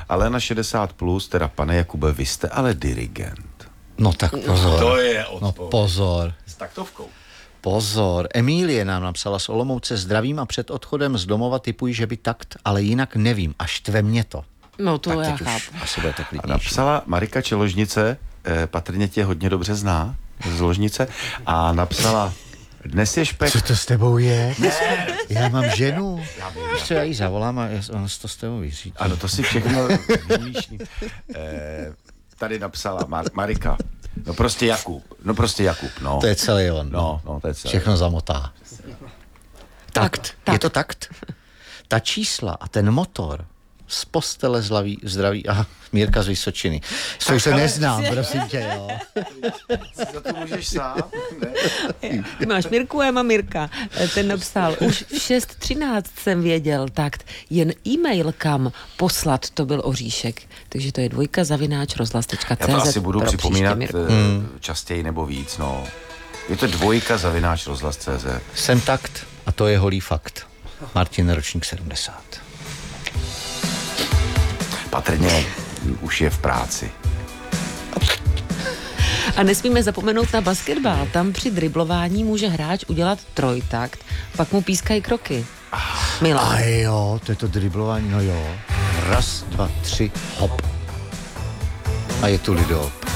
ale na 60+, teda pane Jakube, vy jste ale dirigent. No tak pozor. To je No odpověď. pozor. S taktovkou. Pozor. Emílie nám napsala z Olomouce: zdravím a před odchodem z domova tipuji, že by takt, ale jinak nevím. A štve mě to. No to Tak já teď už chápu. asi bude to A klidnější. napsala Marika Čeložnice, patrně tě hodně dobře zná, z Ložnice, a napsala: dnes je špek. Co to s tebou je? Já mám ženu. Ještě já jí zavolám a on to s tebou vyřídí. Ano, to si všechno vymýšlím. Tady napsala Marika. No prostě Jakub, no. To je celý on. No, to je celé. Všechno zamotá. Takt. Je to takt? Ta čísla a ten motor z postele zdraví a Mírka z Vysočiny. Jsou se neznám, prosím tě, jo. Za to můžeš sám? Ty máš Mirku a já mám Mirka. Ten napsal: už v 6:13 jsem věděl takt, jen e-mail kam poslat, to byl oříšek. Takže to je @rozhlas.cz. Já to asi budu pro připomínat příště, Mirku. častěji nebo víc, no. Je to @rozhlas.cz. Jsem takt a to je holý fakt. Martin, ročník 70. Patrně už je v práci. A nesmíme zapomenout na basketbal. Tam při driblování může hráč udělat trojtakt, pak mu pískají kroky. Milan. A jo, to je to driblování, no jo. 1, 2, 3, hop. A je tu Lido.